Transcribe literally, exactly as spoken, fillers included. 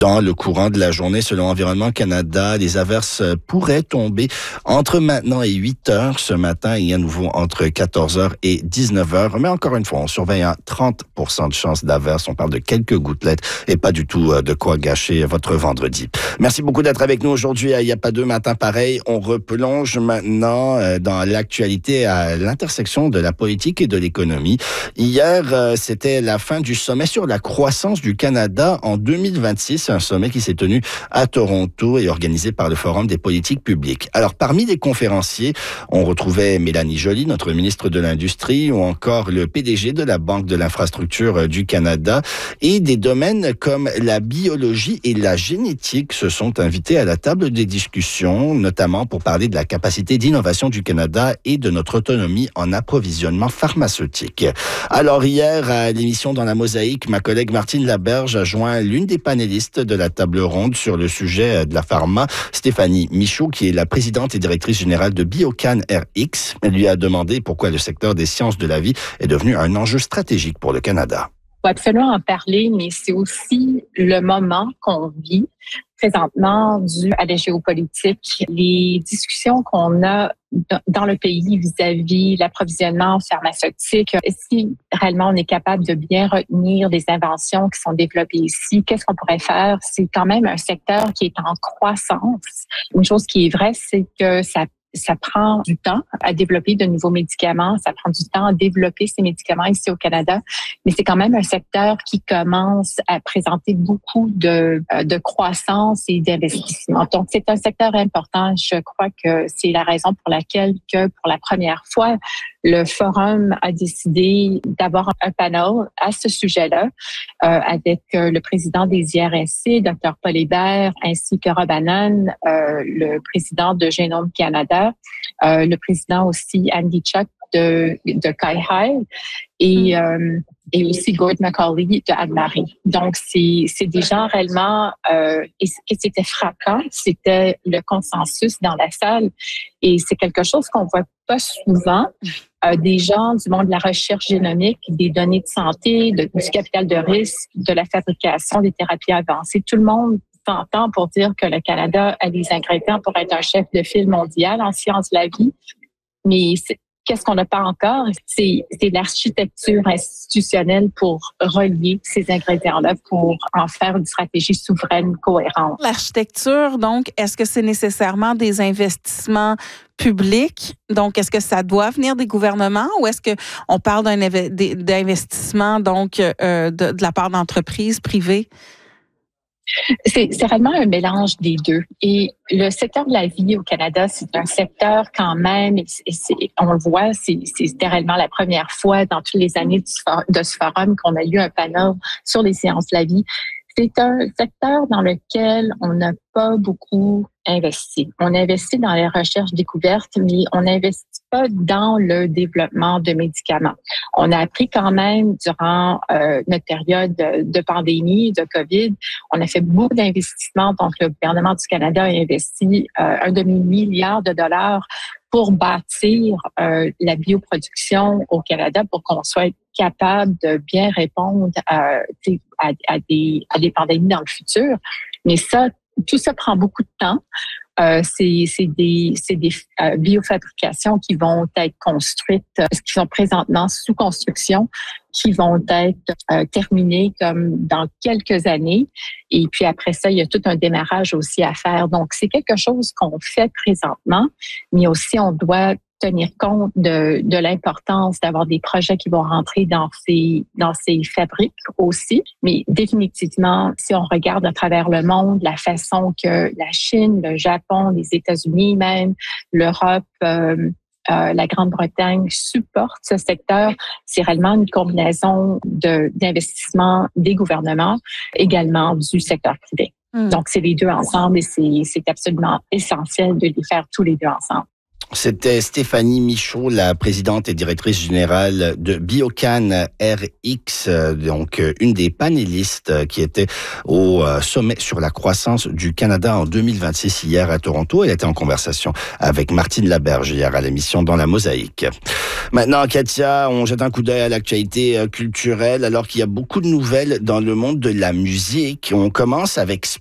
Dans le courant de la journée, selon Environnement Canada, les averses pourraient tomber entre maintenant et huit heures ce matin et à nouveau entre quatorze heures et dix-neuf heures. Mais encore une fois, on surveille à trente pour cent de chance d'averses. On parle de quelques gouttelettes et pas du tout de quoi gâcher votre vendredi. Merci beaucoup d'être avec nous aujourd'hui à Il n'y a pas deux matins pareil. On replonge maintenant dans l'actualité à l'intersection de la politique et de l'économie. Hier, c'était la fin du sommet sur la croissance du Canada en deux mille vingt-six. Un sommet qui s'est tenu à Toronto et organisé par le Forum des politiques publiques. Alors, parmi les conférenciers, on retrouvait Mélanie Joly, notre ministre de l'Industrie, ou encore le P D G de la Banque de l'infrastructure du Canada. Et des domaines comme la biologie et la génétique se sont invités à la table des discussions, notamment pour parler de la capacité d'innovation du Canada et de notre autonomie en approvisionnement pharmaceutique. Alors, hier, à l'émission Dans la Mosaïque, ma collègue Martine Laberge a joint l'une des panélistes de la table ronde sur le sujet de la pharma, Stéphanie Michaud, qui est la présidente et directrice générale de Biocan R X. Elle lui a demandé pourquoi le secteur des sciences de la vie est devenu un enjeu stratégique pour le Canada. Il faut absolument en parler, mais c'est aussi le moment qu'on vit présentement dû à la géopolitique. Les discussions qu'on a dans le pays vis-à-vis l'approvisionnement pharmaceutique, si réellement on est capable de bien retenir les inventions qui sont développées ici, qu'est-ce qu'on pourrait faire? C'est quand même un secteur qui est en croissance. Une chose qui est vraie, c'est que ça Ça prend du temps à développer de nouveaux médicaments, ça prend du temps à développer ces médicaments ici au Canada, mais c'est quand même un secteur qui commence à présenter beaucoup de, de croissance et d'investissement. Donc, c'est un secteur important. Je crois que c'est la raison pour laquelle que pour la première fois, le Forum a décidé d'avoir un panel à ce sujet-là euh, avec euh, le président des I R S C, Dr Paul Hébert, ainsi que Rob Annan, euh, le président de Génome Canada, euh, le président aussi Andy Chuck de, de Kaihi et, euh, et aussi Gord McCauley de Anne-Marie. Donc, c'est, c'est des gens réellement, euh, et, et c'était frappant, c'était le consensus dans la salle et c'est quelque chose qu'on voit pas souvent. Euh, des gens du monde de la recherche génomique, des données de santé, de, du capital de risque, de la fabrication des thérapies avancées. Tout le monde s'entend pour dire que le Canada a les ingrédients pour être un chef de file mondial en sciences de la vie. Mais c'est, qu'est-ce qu'on n'a pas encore? C'est, c'est l'architecture institutionnelle pour relier ces ingrédients-là, pour en faire une stratégie souveraine cohérente. L'architecture, donc, est-ce que c'est nécessairement des investissements publics? Donc, est-ce que ça doit venir des gouvernements ou est-ce qu'on parle d'un d'investissement donc, euh, de, de la part d'entreprises privées? C'est, c'est réellement un mélange des deux. Et le secteur de la vie au Canada, c'est un secteur quand même, et c'est, c'est, on le voit, c'est, c'était réellement la première fois dans toutes les années de ce forum qu'on a eu un panel sur les sciences de la vie. C'est un secteur dans lequel on n'a pas beaucoup investi. On investit dans les recherches découvertes, mais on n'investit pas dans le développement de médicaments. On a appris quand même durant euh, notre période de, de pandémie, de COVID, on a fait beaucoup d'investissements. Donc, le gouvernement du Canada a investi euh, un demi-milliard de dollars pour bâtir euh, la bioproduction au Canada pour qu'on soit capable de bien répondre à, à, à, des, à des pandémies dans le futur. Mais ça, tout ça prend beaucoup de temps. Euh, c'est, c'est des, c'est des euh, biofabrications qui vont être construites, euh, qui sont présentement sous construction, qui vont être euh, terminées comme dans quelques années. Et puis après ça, il y a tout un démarrage aussi à faire. Donc, c'est quelque chose qu'on fait présentement, mais aussi on doit tenir compte de, de l'importance d'avoir des projets qui vont rentrer dans ces, dans ces fabriques aussi. Mais définitivement, si on regarde à travers le monde, la façon que la Chine, le Japon, les États-Unis même, l'Europe, euh, euh, la Grande-Bretagne supportent ce secteur, c'est réellement une combinaison de, d'investissements des gouvernements, également du secteur privé. Mmh. Donc, c'est les deux ensemble et c'est, c'est absolument essentiel de les faire tous les deux ensemble. C'était Stéphanie Michaud, la présidente et directrice générale de Biocan R X, donc une des panélistes qui était au sommet sur la croissance du Canada en deux mille vingt-six hier à Toronto. Elle était en conversation avec Martine Laberge hier à l'émission Dans la Mosaïque. Maintenant, Katia, on jette un coup d'œil à l'actualité culturelle alors qu'il y a beaucoup de nouvelles dans le monde de la musique. On commence avec